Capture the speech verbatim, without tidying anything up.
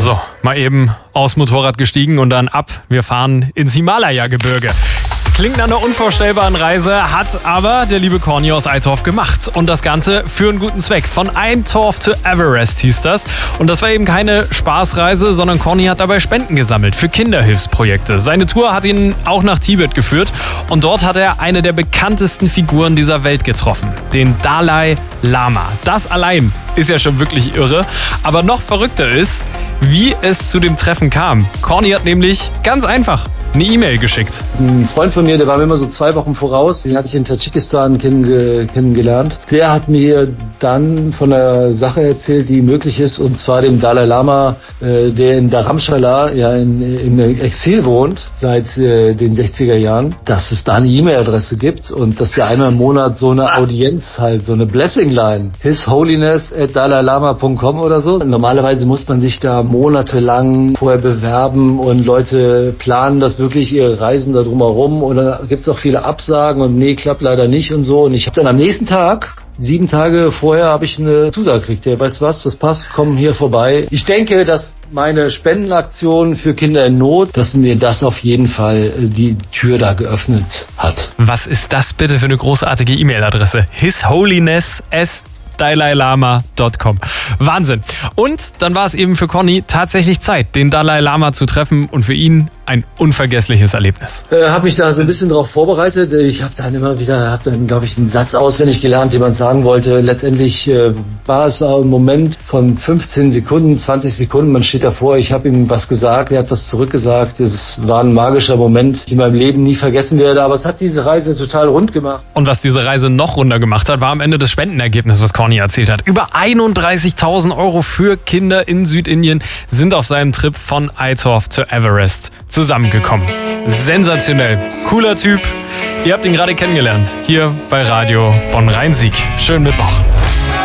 So, mal eben aufs Motorrad gestiegen und dann ab. Wir fahren ins Himalaya-Gebirge. Klingt nach einer unvorstellbaren Reise, hat aber der liebe Corny aus Eitorf gemacht. Und das Ganze für einen guten Zweck. Von Eitorf to Everest hieß das. Und das war eben keine Spaßreise, sondern Corny hat dabei Spenden gesammelt für Kinderhilfsprojekte. Seine Tour hat ihn auch nach Tibet geführt. Und dort hat er eine der bekanntesten Figuren dieser Welt getroffen. Den Dalai Lama. Das allein ist ja schon wirklich irre. Aber noch verrückter ist, wie es zu dem Treffen kam. Corny hat nämlich ganz einfach eine E-Mail geschickt. Ein Freund von mir, der war mir immer so zwei Wochen voraus, den hatte ich in Tadschikistan kennenge- kennengelernt. Der hat mir dann von einer Sache erzählt, die möglich ist, und zwar dem Dalai Lama, äh, der in Dharamshala ja in, im Exil wohnt seit äh, den sechziger Jahren, dass es da eine E-Mail-Adresse gibt und dass der einmal im Monat so eine Audienz halt, so eine Blessing-Line, his holiness at dalailama punkt com oder so. Normalerweise muss man sich da monatelang vorher bewerben und Leute planen das wirklich ihre Reisen da drumherum, und dann gibt es auch viele Absagen und nee, klappt leider nicht und so. Und ich habe dann am nächsten Tag, sieben Tage vorher, habe ich eine Zusage gekriegt. Ja, weißt du was, das passt, komm hier vorbei. Ich denke, dass meine Spendenaktion für Kinder in Not, dass mir das auf jeden Fall die Tür da geöffnet hat. Was ist das bitte für eine großartige E-Mail-Adresse? his holiness at dalailama punkt com. Wahnsinn. Und dann war es eben für Corny tatsächlich Zeit, den Dalai Lama zu treffen, und für ihn ein unvergessliches Erlebnis. Äh, habe mich da so ein bisschen drauf vorbereitet. Ich habe dann immer wieder, habe dann, glaube ich, einen Satz auswendig gelernt, den man sagen wollte. Letztendlich äh, war es ein Moment von fünfzehn Sekunden, zwanzig Sekunden. Man steht davor, ich habe ihm was gesagt, er hat was zurückgesagt. Es war ein magischer Moment, den ich in meinem Leben nie vergessen werde. Aber es hat diese Reise total rund gemacht. Und was diese Reise noch runder gemacht hat, war am Ende das Spendenergebnis, was Corny erzählt hat. Über einunddreißigtausend Euro für Kinder in Südindien sind auf seinem Trip von Eitorf to Everest zusammengekommen. Sensationell. Cooler Typ. Ihr habt ihn gerade kennengelernt. Hier bei Radio Bonn-Rhein-Sieg. Schönen Mittwoch.